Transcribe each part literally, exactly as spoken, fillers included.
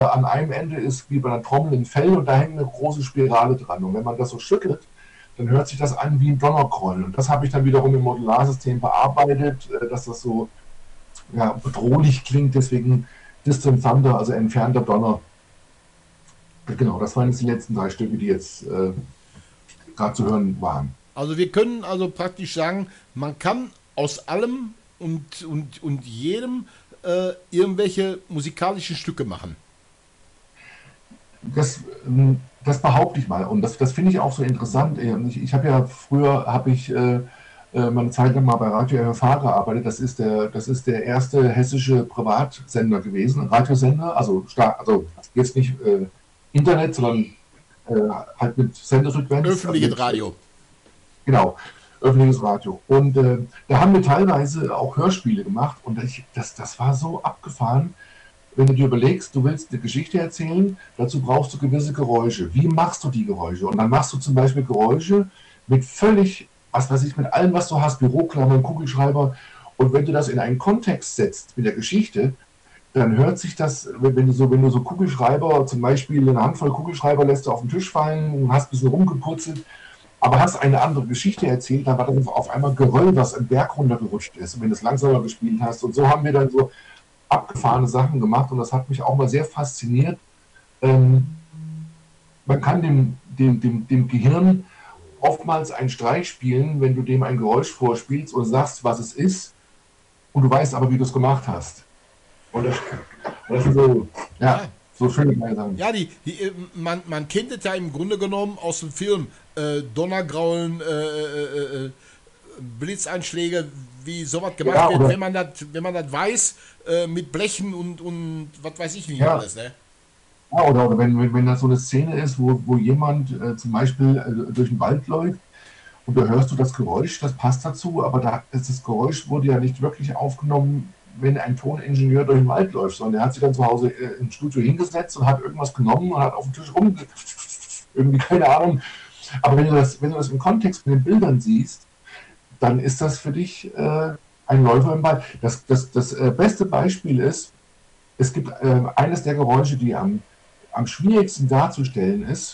an einem Ende ist wie bei einer Trommel ein Fell und da hängt eine große Spirale dran. Und wenn man das so schüttelt, dann hört sich das an wie ein Donnergrollen. Und das habe ich dann wiederum im Modularsystem bearbeitet, äh, dass das so ja, bedrohlich klingt, deswegen Distant Thunder, also entfernter Donner. Genau, das waren jetzt die letzten drei Stücke, die jetzt äh, gerade zu hören waren. Also wir können also praktisch sagen, man kann aus allem und, und, und jedem äh, irgendwelche musikalischen Stücke machen. Das, ähm, das behaupte ich mal und das, das finde ich auch so interessant. Ich, ich habe ja früher, habe ich äh, äh, meine Zeit lang mal bei Radio R F H gearbeitet. Das ist der, das ist der erste hessische Privatsender gewesen, Radiosender, also, sta- also jetzt nicht äh, Internet, sondern äh, halt mit Sendefrequenz, also Öffentliches mit, Radio. genau, öffentliches Radio. Und äh, da haben wir teilweise auch Hörspiele gemacht und ich, das, das war so abgefahren, wenn du dir überlegst, du willst eine Geschichte erzählen, dazu brauchst du gewisse Geräusche. Wie machst du die Geräusche? Und dann machst du zum Beispiel Geräusche mit völlig, was weiß ich, mit allem, was du hast, Büroklammern, Kugelschreiber. Und wenn du das in einen Kontext setzt mit der Geschichte, dann hört sich das, wenn du so, wenn du so Kugelschreiber, zum Beispiel eine Handvoll Kugelschreiber lässt du auf den Tisch fallen und hast ein bisschen rumgeputzelt, aber hast eine andere Geschichte erzählt, dann war das auf einmal Geröll, was einen Berg runtergerutscht ist, und wenn du es langsamer gespielt hast. Und so haben wir dann so abgefahrene Sachen gemacht und das hat mich auch mal sehr fasziniert. Ähm, Man kann dem, dem, dem, dem Gehirn oftmals einen Streich spielen, wenn du dem ein Geräusch vorspielst und sagst, was es ist, und du weißt aber, wie du es gemacht hast. Und das, das sind so, ja, Ja, so schöne kleine Sachen. ja die, die, äh, man, man kennt es ja im Grunde genommen aus dem Film. Äh, Donnergraulen, äh, äh, äh, Blitzeinschläge, wie sowas gemacht Ja, wird, oder, wenn man das, wenn man das weiß, äh, mit Blechen und, und was weiß ich nicht ja, alles, ne? ja, oder, oder wenn, wenn, wenn das so eine Szene ist, wo, wo jemand äh, zum Beispiel äh, durch den Wald läuft und da hörst du das Geräusch, das passt dazu, aber da, das Geräusch wurde ja nicht wirklich aufgenommen, wenn ein Toningenieur durch den Wald läuft, sondern er hat sich dann zu Hause äh, im Studio hingesetzt und hat irgendwas genommen und hat auf dem Tisch rum, irgendwie keine Ahnung. Aber wenn du das, wenn du das im Kontext mit den Bildern siehst, dann ist das für dich äh, ein Läufer im Wald. Das, das, das äh, beste Beispiel ist, es gibt äh, eines der Geräusche, die am, am schwierigsten darzustellen ist,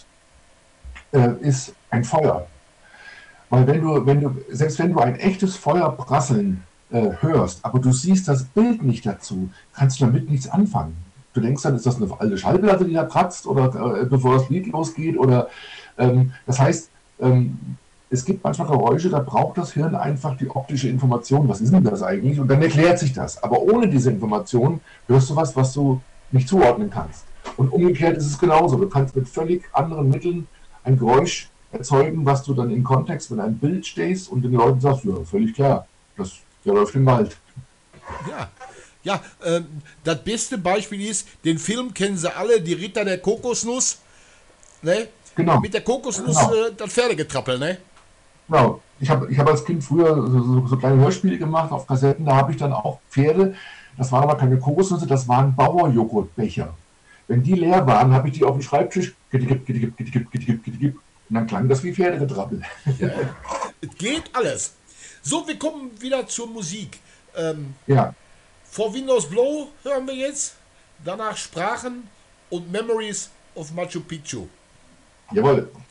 äh, ist ein Feuer. Weil wenn du, wenn du, selbst wenn du ein echtes Feuer prasseln äh, hörst, aber du siehst das Bild nicht dazu, kannst du damit nichts anfangen. Du denkst dann, ist das eine alte Schallplatte, die da kratzt, oder äh, bevor das Lied losgeht, oder ähm, das heißt, ähm, es gibt manchmal Geräusche, da braucht das Hirn einfach die optische Information. Was ist denn das eigentlich? Und dann erklärt sich das. Aber ohne diese Information hörst du was, was du nicht zuordnen kannst. Und umgekehrt ist es genauso. Du kannst mit völlig anderen Mitteln ein Geräusch erzeugen, was du dann im Kontext, wenn ein Bild stehst und den Leuten sagst, ja, völlig klar, das, der läuft im Wald. Ja. Ja, ähm, das beste Beispiel ist, den Film kennen sie alle, die Ritter der Kokosnuss, ne? Genau, Mit der Kokosnuss genau, äh, das Pferdegetrappel, ne? genau. Ich habe ich hab als Kind früher so, so, so kleine Hörspiele gemacht auf Kassetten, da habe ich dann auch Pferde, das waren aber keine Kokosnüsse, das waren Bauerjoghurtbecher. Wenn die leer waren, habe ich die auf dem Schreibtisch getipp, getipp, getipp, getipp, getipp, und dann klang das wie Pferdegetrappel. Ja, ja. Es geht alles. So, wir kommen wieder zur Musik. Ähm, Ja, vor Windows Blow hören wir jetzt, danach Sprachen und Memories of Machu Picchu. jawohl.